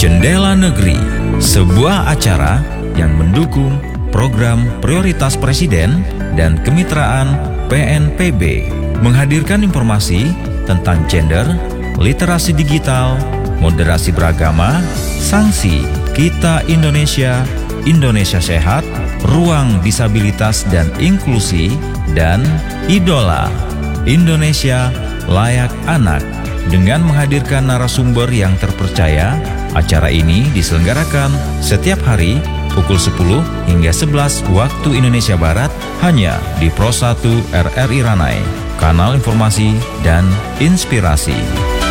Jendela Negeri, sebuah acara yang mendukung program prioritas Presiden dan kemitraan PNPB, menghadirkan informasi tentang gender, literasi digital, moderasi beragama, sanksi Kita Indonesia, Indonesia Sehat, ruang disabilitas dan inklusi, dan idola Indonesia Layak Anak. Dengan menghadirkan narasumber yang terpercaya, acara ini diselenggarakan setiap hari pukul 10 hingga 11 waktu Indonesia Barat hanya di Pro 1 RRI Ranai, kanal informasi dan inspirasi.